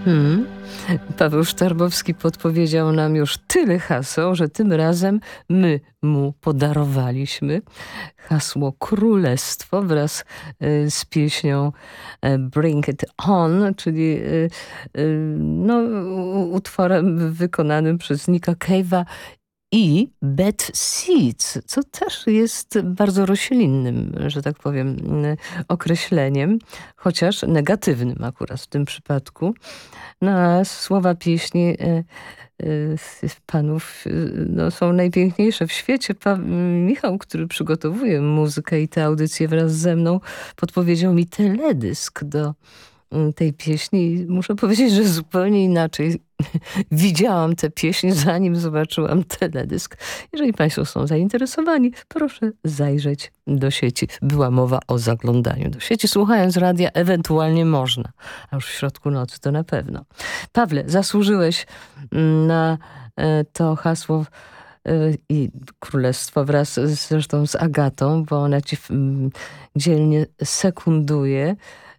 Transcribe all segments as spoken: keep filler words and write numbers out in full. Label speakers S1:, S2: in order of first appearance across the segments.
S1: Hmm. Paweł Sztarbowski podpowiedział nam już tyle haseł, że tym razem my mu podarowaliśmy hasło Królestwo wraz y, z pieśnią y, Bring It On, czyli y, y, no, u- utworem wykonanym przez Nicka Cave'a i Bad Seeds, co też jest bardzo roślinnym, że tak powiem, y, określeniem, chociaż negatywnym akurat w tym przypadku. No a słowa pieśni y, y, panów y, no, są najpiękniejsze w świecie. Pa, Michał, który przygotowuje muzykę i te audycje wraz ze mną, podpowiedział mi teledysk do y, tej pieśni i muszę powiedzieć, że zupełnie inaczej widziałam tę pieśń, zanim zobaczyłam teledysk. Jeżeli państwo są zainteresowani, proszę zajrzeć do sieci. Była mowa o zaglądaniu do sieci. Słuchając radia ewentualnie można, a już w środku nocy to na pewno. Pawle, zasłużyłeś mm, na e, to hasło e, i królestwo wraz z, zresztą z Agatą, bo ona ci mm, dzielnie sekunduje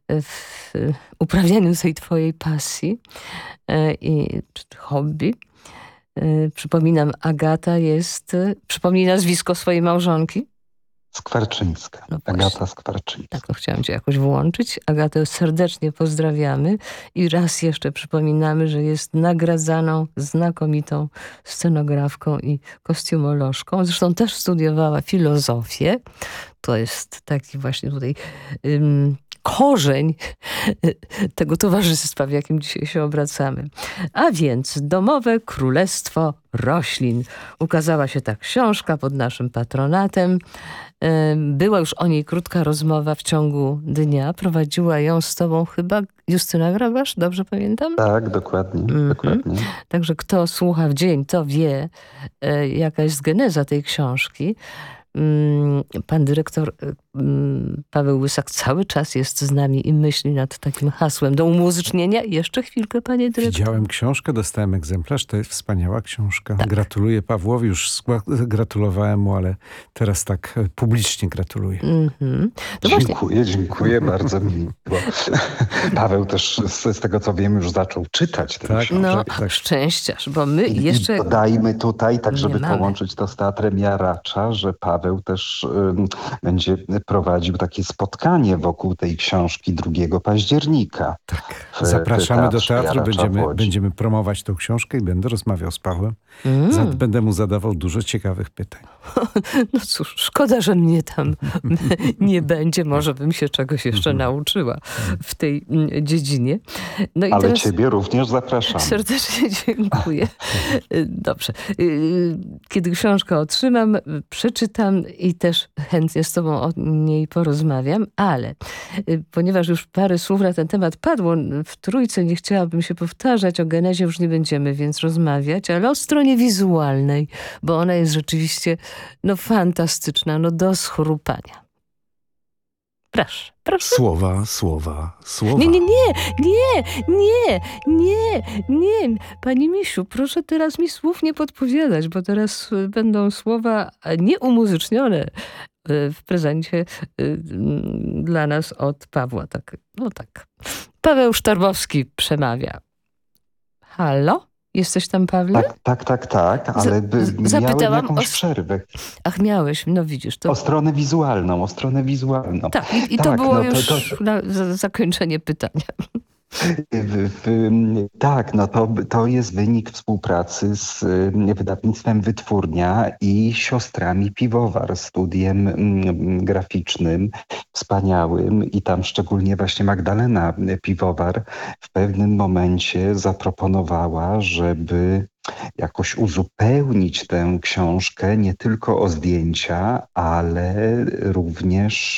S1: w uprawianiu tej twojej pasji e, i czy hobby. E, Przypominam, Agata jest... e, Przypomnij nazwisko swojej małżonki.
S2: Skwarczyńska.
S1: No właśnie.
S2: Agata Skwarczyńska.
S1: Tak, no chciałam cię jakoś włączyć. Agatę serdecznie pozdrawiamy i raz jeszcze przypominamy, że jest nagradzaną, znakomitą scenografką i kostiumolożką. Zresztą też studiowała filozofię. To jest taki właśnie tutaj ym, korzeń tego towarzystwa, w jakim dzisiaj się obracamy. A więc Domowe Królestwo Roślin. Ukazała się ta książka pod naszym patronatem. Ym, Była już o niej krótka rozmowa w ciągu dnia. Prowadziła ją z tobą chyba Justyna Grabasz, dobrze pamiętam?
S2: Tak, dokładnie,
S1: Mhm.
S2: dokładnie.
S1: Także kto słucha w dzień, to wie, e, jaka jest geneza tej książki. Mm, Pan dyrektor e, mm, Paweł Łysak cały czas jest z nami i myśli nad takim hasłem do umuzycznienia. Jeszcze chwilkę, panie dyrektor.
S3: Widziałem książkę, dostałem egzemplarz, to jest wspaniała książka.
S1: Tak.
S3: Gratuluję Pawłowi, już skła- gratulowałem mu, ale teraz tak e, publicznie gratuluję.
S1: Mhm. To właśnie,
S2: Dziękuję, dziękuję, bardzo mi miło. Paweł też z, z tego co wiem już zaczął czytać tę
S3: Tak.
S2: książkę.
S1: no
S3: tak.
S1: szczęściarz, bo my
S2: I,
S1: jeszcze...
S2: I dodajmy tutaj, tak
S1: nie
S2: żeby
S1: mamy.
S2: połączyć to z Teatrem Jaracza, że Paweł też ym, będzie prowadził takie spotkanie wokół tej książki drugiego października.
S3: Tak.
S2: w
S3: Zapraszamy do
S2: Teatrze
S3: teatru,
S2: Jaracza w
S3: będziemy,
S2: Łodzi.
S3: będziemy promować tą książkę i będę rozmawiał z Pawłem.
S1: Mm.
S3: Za, będę mu zadawał dużo ciekawych pytań.
S1: No cóż, szkoda, że mnie tam nie będzie. Może bym się czegoś jeszcze nauczyła w tej mm, dziedzinie. No i
S2: Ale
S1: teraz
S2: ciebie również zapraszam.
S1: serdecznie dziękuję. Dobrze. Kiedy książkę otrzymam, przeczytam i też chętnie z tobą o niej porozmawiam, ale ponieważ już parę słów na ten temat padło w Trójce, nie chciałabym się powtarzać, o genezie już nie będziemy więc rozmawiać, ale o stronie wizualnej, bo ona jest rzeczywiście no fantastyczna, no do schrupania. Proszę, proszę.
S3: Słowa, słowa, słowa.
S1: Nie, nie, nie, nie, nie, nie, nie. Pani Misiu, proszę teraz mi słów nie podpowiadać, bo teraz y, będą słowa e, nieumuzycznione y, w prezencie y, mm, dla nas od Pawła. Tak, no tak. Paweł Sztarbowski przemawia. Halo? Jesteś tam, Pawle?
S2: Tak, tak, tak, tak, ale by,
S1: z-
S2: miałem
S1: zapytałam
S2: jakąś
S1: o-
S2: przerwę.
S1: Ach, miałeś, no widzisz. To,
S2: O stronę wizualną, o stronę wizualną.
S1: tak, i, i to
S2: tak,
S1: było
S2: no to-
S1: już
S2: to-
S1: Na, za, zakończenie pytania.
S2: W, w, tak, no to, to jest wynik współpracy z y, wydawnictwem Wytwórnia i siostrami Piwowar, studiem mm, graficznym wspaniałym i tam szczególnie właśnie Magdalena Piwowar w pewnym momencie zaproponowała, żeby jakoś uzupełnić tę książkę nie tylko o zdjęcia, ale również